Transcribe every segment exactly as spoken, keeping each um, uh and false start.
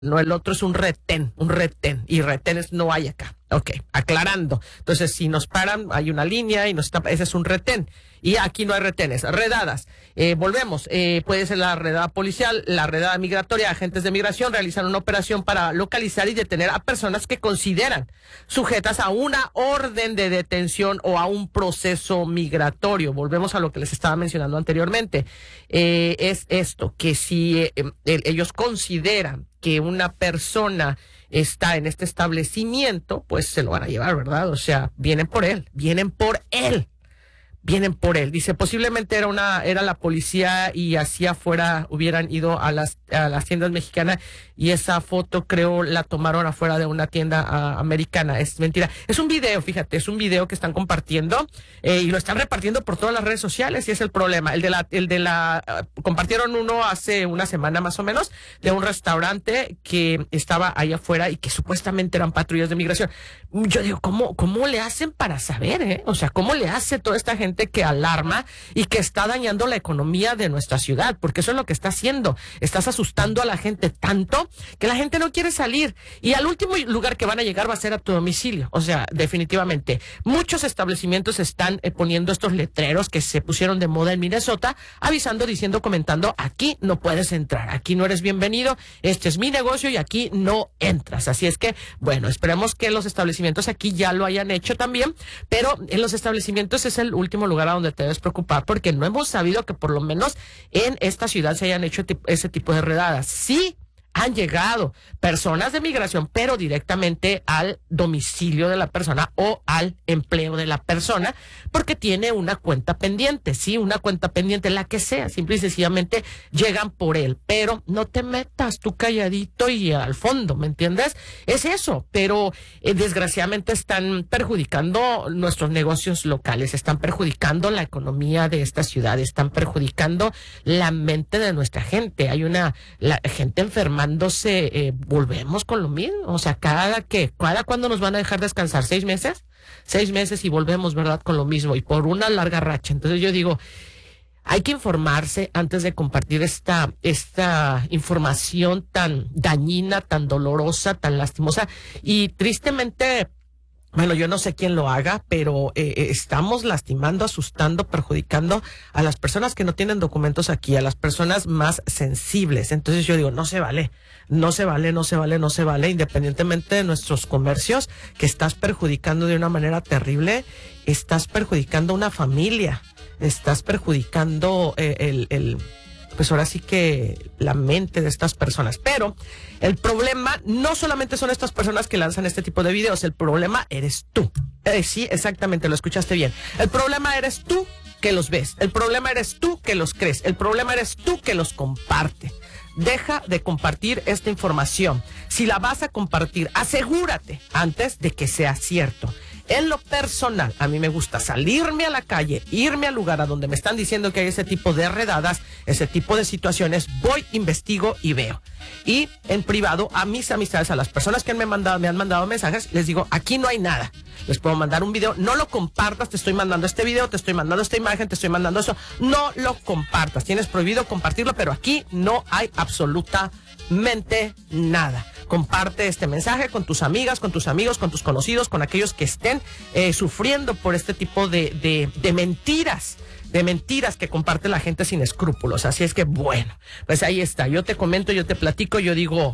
No, el otro es un retén, un retén, y retenes no hay acá. Ok, aclarando. Entonces, si nos paran, hay una línea y nos está, ese es un retén. Y aquí no hay retenes. Redadas. Eh, volvemos. Eh, puede ser la redada policial, la redada migratoria. Agentes de migración realizan una operación para localizar y detener a personas que consideran sujetas a una orden de detención o a un proceso migratorio. Volvemos a lo que les estaba mencionando anteriormente. Eh, es esto, que si eh, eh, ellos consideran que una persona está en este establecimiento, pues se lo van a llevar, ¿verdad? O sea, vienen por él, vienen por él. Vienen por él. Dice, posiblemente era una, era la policía y así afuera hubieran ido a las, a las tiendas mexicanas y esa foto creo la tomaron afuera de una tienda uh, americana. Es mentira. Es un video, fíjate, es un video que están compartiendo eh, y lo están repartiendo por todas las redes sociales y es el problema. El de la, el de la, uh, compartieron uno hace una semana más o menos de un restaurante que estaba ahí afuera y que supuestamente eran patrullas de migración. Yo digo, ¿cómo, cómo le hacen para saber, eh? O sea, ¿cómo le hace toda esta gente que alarma y que está dañando la economía de nuestra ciudad? Porque eso es lo que está haciendo. Estás asustando a la gente tanto que la gente no quiere salir. Y al último lugar que van a llegar va a ser a tu domicilio. O sea, definitivamente. Muchos establecimientos están eh, poniendo estos letreros que se pusieron de moda en Minnesota, avisando, diciendo, comentando, aquí no puedes entrar, aquí no eres bienvenido, este es mi negocio y aquí no entras. Así es que, bueno, esperemos que los establecimientos aquí ya lo hayan hecho también, pero en los establecimientos es el último lugar a donde te debes preocupar, porque no hemos sabido que por lo menos en esta ciudad se hayan hecho ese tipo de redadas. Sí han llegado personas de migración, pero directamente al domicilio de la persona o al empleo de la persona, porque tiene una cuenta pendiente, sí, una cuenta pendiente, la que sea, simple y sencillamente llegan por él, pero no te metas tú calladito y al fondo, ¿me entiendes? Es eso, pero eh, desgraciadamente están perjudicando nuestros negocios locales, están perjudicando la economía de esta ciudad, están perjudicando la mente de nuestra gente. Hay una la gente enferma. Eh, volvemos con lo mismo, o sea, cada que, cada cuándo nos van a dejar descansar, seis meses, seis meses y volvemos, ¿verdad? Con lo mismo y por una larga racha. Entonces yo digo, hay que informarse antes de compartir esta, esta información tan dañina, tan dolorosa, tan lastimosa y tristemente. Bueno, yo no sé quién lo haga, pero eh, estamos lastimando, asustando, perjudicando a las personas que no tienen documentos aquí, a las personas más sensibles. Entonces yo digo, no se vale, no se vale, no se vale, no se vale, independientemente de nuestros comercios, que estás perjudicando de una manera terrible, estás perjudicando a una familia, estás perjudicando eh, el... el pues ahora sí que la mente de estas personas. Pero el problema no solamente son estas personas que lanzan este tipo de videos, el problema eres tú. Eh, sí, exactamente, lo escuchaste bien. El problema eres tú que los ves, el problema eres tú que los crees, el problema eres tú que los comparte. Deja de compartir esta información. Si la vas a compartir, asegúrate antes de que sea cierto. En lo personal, a mí me gusta salirme a la calle, irme al lugar a donde me están diciendo que hay ese tipo de redadas, ese tipo de situaciones, voy, investigo y veo. Y en privado, a mis amistades, a las personas que me han mandado, me han mandado mensajes, les digo, aquí no hay nada. Les puedo mandar un video, no lo compartas, te estoy mandando este video, te estoy mandando esta imagen, te estoy mandando eso, no lo compartas. Tienes prohibido compartirlo, pero aquí no hay absolutamente nada. Comparte este mensaje con tus amigas, con tus amigos, con tus conocidos, con aquellos que estén eh, sufriendo por este tipo de, de, de mentiras, de mentiras que comparte la gente sin escrúpulos. Así es que, bueno, pues ahí está. Yo te comento, yo te platico, yo digo,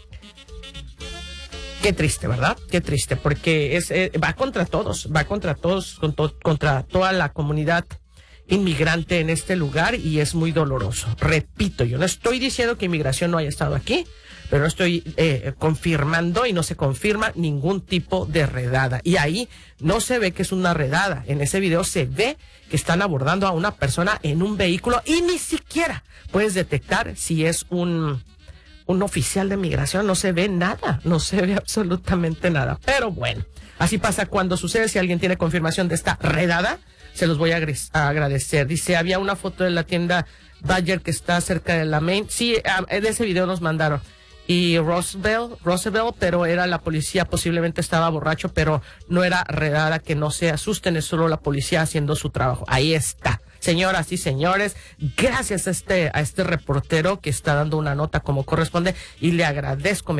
qué triste, ¿verdad? Qué triste, porque es eh, va contra todos, va contra todos, con to- contra toda la comunidad inmigrante en este lugar y es muy doloroso. Repito, yo no estoy diciendo que inmigración no haya estado aquí, pero no estoy eh, confirmando y no se confirma ningún tipo de redada. Y ahí no se ve que es una redada. En ese video se ve que están abordando a una persona en un vehículo y ni siquiera puedes detectar si es un, un oficial de migración. No se ve nada, no se ve absolutamente nada. Pero bueno, así pasa cuando sucede. Si alguien tiene confirmación de esta redada, se los voy a, a agradecer. Dice, había una foto de la tienda Badger que está cerca de la Main. Sí, de ese video nos mandaron. Y Roosevelt, Roosevelt, pero era la policía, posiblemente estaba borracho, pero no era redada, que no se asusten, es solo la policía haciendo su trabajo. Ahí está. Señoras y señores, gracias a este, a este reportero que está dando una nota como corresponde y le agradezco.